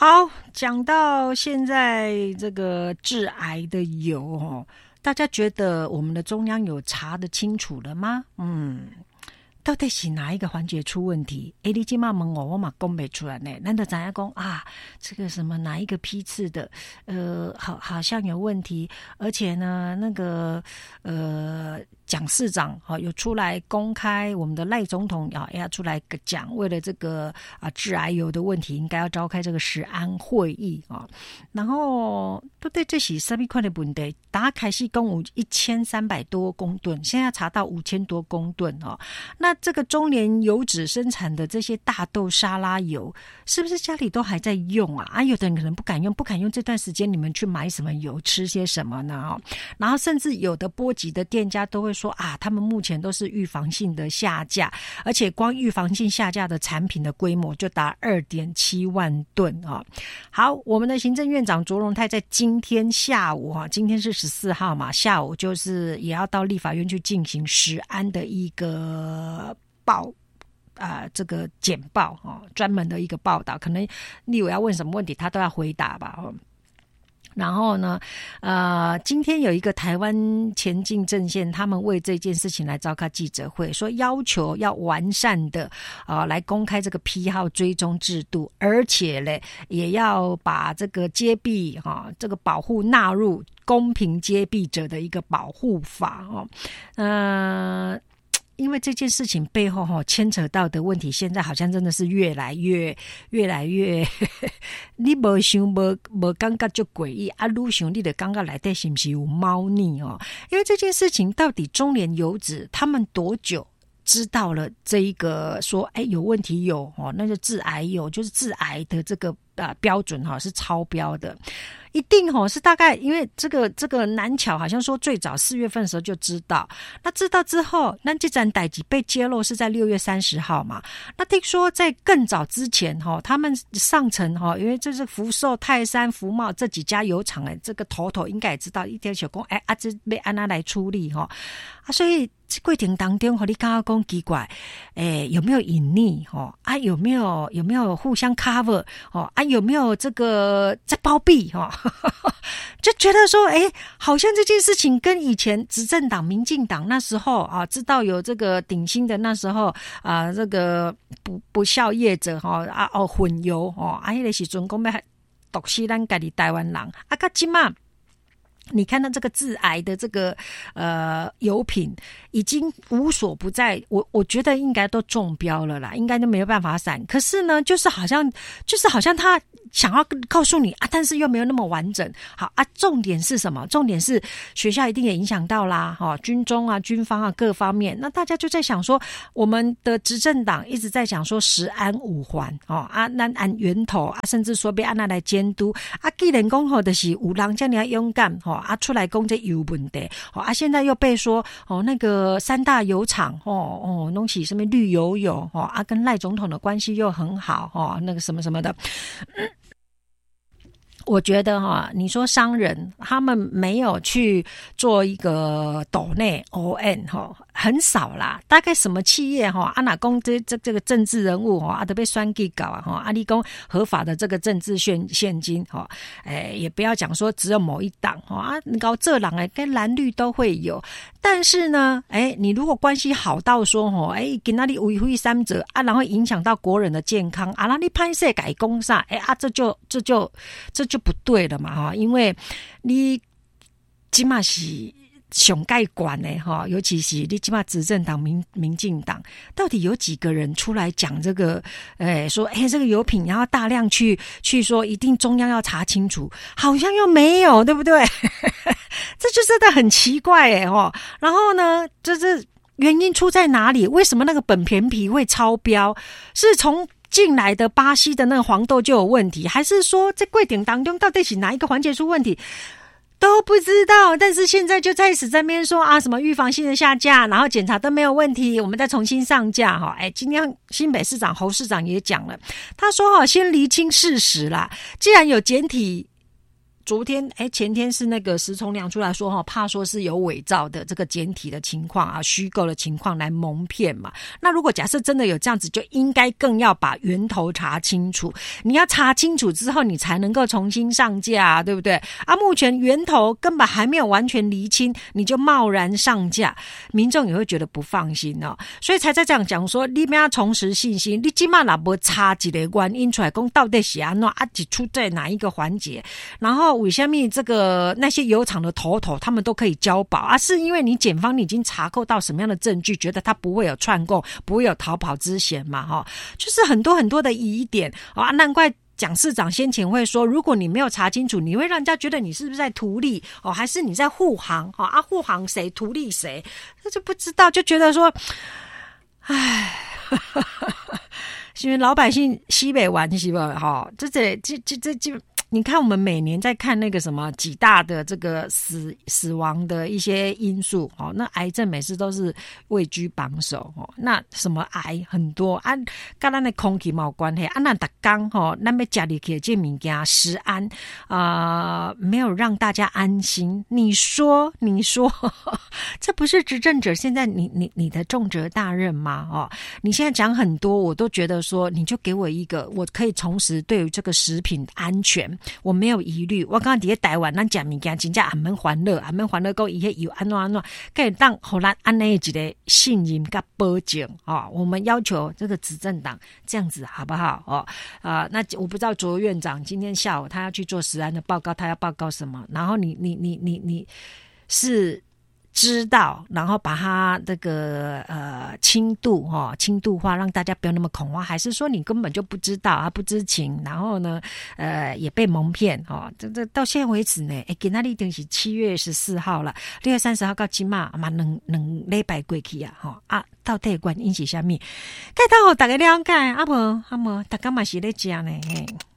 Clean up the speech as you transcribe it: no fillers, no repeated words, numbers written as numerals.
好，讲到现在这个致癌的油哦，大家觉得我们的中央有查得清楚了吗？到底是哪一个环节出问题？你现在问我嘛讲不出来呢。难道咱要讲啊，这个什么哪一个批次的，好像有问题，而且呢，那个蒋市长有出来公开，我们的赖总统要出来讲，为了这个致癌油的问题，应该要召开这个食安会议啊。然后都对这是什么款的问题？大家开始讲有1300多公吨，现在查到5000多公吨哦。那这个中联油脂生产的这些大豆沙拉油，是不是家里都还在用啊？有的人可能不敢用这段时间你们去买什么油，吃些什么呢？然后甚至有的波及的店家都会说他们目前都是预防性的下架，而且光预防性下架的产品的规模就达2.7万吨啊！好，我们的行政院长卓荣泰在今天下午今天是14号嘛，下午就是也要到立法院去进行食安的一个这个简报专门的一个报道，可能立委要问什么问题，他都要回答吧。然后呢，今天有一个台湾前进阵线，他们为这件事情来召开记者会，说要求要完善的来公开这个批号追踪制度，而且呢，也要把这个揭弊这个保护纳入公平揭弊者的一个保护法因为这件事情背后牵扯到的问题，现在好像真的是越来越你没想没感觉就诡异愈想你的感觉里面是不是有猫腻因为这件事情到底中联油脂他们多久知道了这一个说有问题有那就致癌油，就是致癌的这个标准是超标的，一定是大概因为这个南桥好像说最早4月份的时候就知道，那知道之后那这件事情被揭露是在6月30号嘛，那听说在更早之前他们上层因为这是福寿、泰山、福茂这几家油厂这个头应该也知道一天小工这要按哪来处理所以这过程当中你刚刚讲奇怪有没有隐匿有没有互相 cover 有没有这个在包庇就觉得说好像这件事情跟以前执政党民进党那时候知道有这个顶新的那时候这个不孝业者混油那个时阵说要毒死咱自己台湾人到现在你看到这个致癌的这个油品已经无所不在，我觉得应该都中标了啦，应该就没有办法闪。可是呢，就是好像他想要告诉你但是又没有那么完整。好重点是什么？重点是学校一定也影响到啦，军中军方各方面。那大家就在想说，我们的执政党一直在讲说食安5环那按源头甚至说被按那来监督既然讲就是有人这样勇敢出来讲这油问题现在又被说那个3大油厂弄起什么绿油油跟赖总统的关系又很好那个什么什么的我觉得你说商人他们没有去做一个斗内 ON 很少啦，大概什么企业哪讲这个政治人物都被选举搞你讲合法的这个政治现金也不要讲说只有某一党搞这人跟蓝绿都会有，但是呢你如果关系好到说跟那里违规3者然后影响到国人的健康那你拍摄改攻啥这就不对了嘛因为你起码是上盖管的尤其是你起码执政党民进党到底有几个人出来讲这个说这个油品然后大量去说一定中央要查清楚，好像又没有，对不对这就真的很奇怪然后呢这原因出在哪里？为什么那个本田皮会超标？是从进来的巴西的那个黄豆就有问题，还是说在柜顶当中到底是哪一个环节出问题？都不知道，但是现在就开始在那边说什么预防性的下架，然后检查都没有问题，我们再重新上架今天新北市长侯市长也讲了，他说先厘清事实啦，既然有检体昨天前天是那个石崇良出来说怕说是有伪造的这个简体的情况啊，虚构的情况来蒙骗嘛。那如果假设真的有这样子，就应该更要把源头查清楚。你要查清楚之后，你才能够重新上架啊，对不对？啊，目前源头根本还没有完全厘清，你就贸然上架，民众也会觉得不放心哦。所以才在这样讲说，你们要重拾信心，你起码哪不查一个原因出来，讲到底是安怎啊，是出在哪一个环节？然后为什么这个那些油厂的头他们都可以交保啊？是因为你检方你已经查扣到什么样的证据，觉得他不会有串供，不会有逃跑之嫌嘛？就是很多很多的疑点啊，难怪蒋市长先前会说，如果你没有查清楚，你会让人家觉得你是不是在图利还是你在护航啊？护航谁图利谁，这就不知道，就觉得说，唉。因为老百姓西北玩是吧？这你看我们每年在看那个什么几大的这个死亡的一些因素那癌症每次都是位居榜首那什么癌很多啊，跟咱的空气没有关系啊，那每天咱要吃入去这物件食安没有让大家安心。你说这不是执政者现在你的重责大任吗？你现在讲很多，我都觉得说，你就给我一个我可以重拾对于这个食品安全我没有疑虑。我刚刚在台湾咱吃物件真正还蛮欢乐讲伊迄油安怎可以让互咱安尼一个信任跟保证我们要求这个执政党这样子好不好那我不知道卓院长今天下午他要去做食安的报告，他要报告什么？然后你是知道，然后把它这个轻度化，让大家不要那么恐慌，还是说你根本就不知道不知情，然后呢也被蒙骗这到现在为止呢今天已经是7月14号了，6月30号到今嘛两礼拜过去到底原因是什么？该当互大家了解，阿无大家嘛是咧食呢